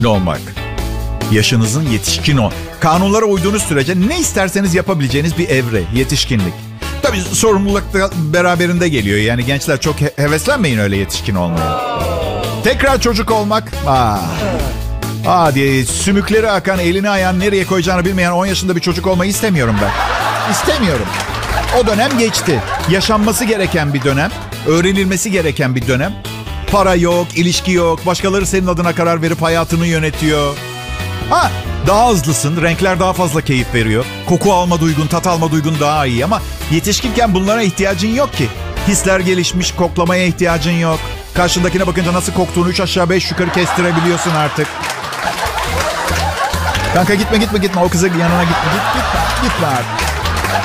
olmak. Yaşınızın yetişkin ol. Kanunlara uyduğunuz sürece ne isterseniz yapabileceğiniz bir evre, yetişkinlik. Tabii sorumluluk da beraberinde geliyor. Yani gençler çok heveslenmeyin öyle yetişkin olmaya. Tekrar çocuk olmak. Diye sümükleri akan, elini ayağını nereye koyacağını bilmeyen 10 yaşında bir çocuk olmayı istemiyorum ben. İstemiyorum. O dönem geçti. Yaşanması gereken bir dönem. Öğrenilmesi gereken bir dönem. Para yok, ilişki yok. Başkaları senin adına karar verip hayatını yönetiyor. Daha hızlısın. Renkler daha fazla keyif veriyor. Koku alma duygun, tat alma duygun daha iyi. Ama yetişkinken bunlara ihtiyacın yok ki. Hisler gelişmiş, koklamaya ihtiyacın yok. Karşındakine bakınca nasıl koktuğunu 3 aşağı 5 yukarı kestirebiliyorsun artık. Kanka gitme. O kızın yanına gitme. Gitme artık.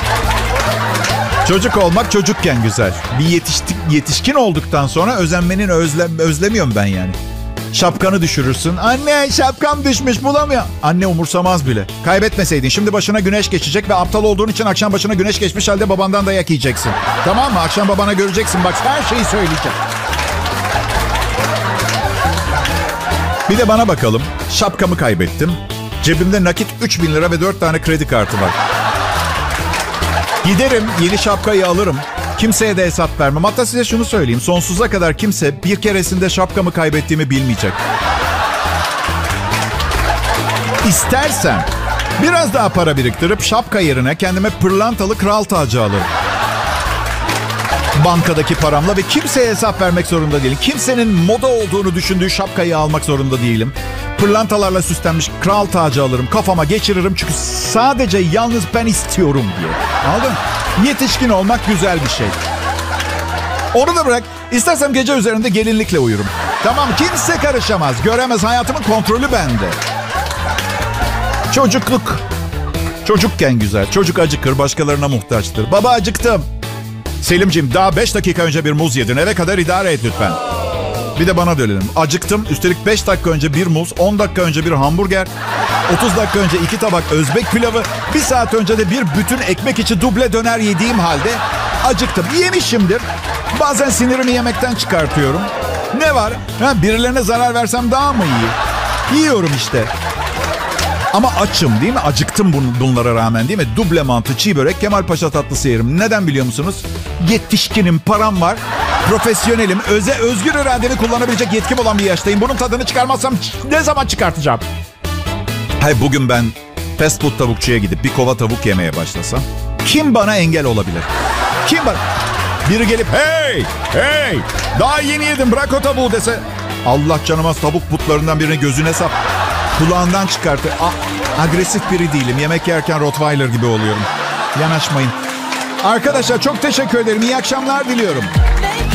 Çocuk olmak çocukken güzel. Bir yetişkin olduktan sonra özenmenin özlemiyorum ben yani. Şapkanı düşürürsün. Anne şapkam düşmüş, bulamıyor. Anne umursamaz bile. Kaybetmeseydin şimdi başına güneş geçecek ve aptal olduğun için akşam başına güneş geçmiş halde babandan dayak yiyeceksin. Tamam mı? Akşam babana göreceksin. Bak her şeyi söyleyeceğim. Bir de bana bakalım. Şapkamı kaybettim. Cebimde nakit 3.000 lira ve 4 tane kredi kartı var. Giderim, yeni şapkayı alırım. Kimseye de hesap vermem. Hatta size şunu söyleyeyim. Sonsuza kadar kimse bir keresinde şapkamı kaybettiğimi bilmeyecek. İstersem biraz daha para biriktirip şapka yerine kendime pırlantalı kral tacı alırım. Bankadaki paramla ve kimseye hesap vermek zorunda değilim. Kimsenin moda olduğunu düşündüğü şapkayı almak zorunda değilim. Pırlantalarla süslenmiş kral tacı alırım. Kafama geçiririm çünkü sadece yalnız ben istiyorum diye. Anladın mı? Yetişkin olmak güzel bir şey. Onu da bırak. İstersem gece üzerinde gelinlikle uyurum. Tamam, kimse karışamaz. Göremez. Hayatımın kontrolü bende. Çocukluk. Çocukken güzel. Çocuk acıkır, başkalarına muhtaçtır. Baba acıktım. Selimciğim daha 5 dakika önce bir muz yedin. Eve kadar idare et lütfen. Bir de bana dönelim. Acıktım. Üstelik 5 dakika önce bir muz, 10 dakika önce bir hamburger, 30 dakika önce 2 tabak Özbek pilavı, 1 saat önce de bir bütün ekmek içi duble döner yediğim halde acıktım. Yemişimdir. Bazen sinirimi yemekten çıkartıyorum. Ne var? Birilerine zarar versem daha mı iyi? Yiyorum işte. Ama açım değil mi? Acıktım bunlara rağmen değil mi? Duble mantı, çiğ börek, Kemalpaşa tatlısı yerim. Neden biliyor musunuz? Yetişkinim, param var. Profesyonelim, özgür irademi kullanabilecek yetkim olan bir yaştayım. Bunun tadını çıkarmazsam ne zaman çıkartacağım? Hayır, bugün ben fast food tavukçuya gidip bir kova tavuk yemeye başlasam kim bana engel olabilir? Kim bana? Biri gelip hey daha yeni yedim bırak o tavuğu dese, Allah canıma tavuk putlarından birini gözüne sap. Kulağından çıkartır. Agresif biri değilim. Yemek yerken Rottweiler gibi oluyorum. Yanaşmayın. Arkadaşlar çok teşekkür ederim. İyi akşamlar diliyorum.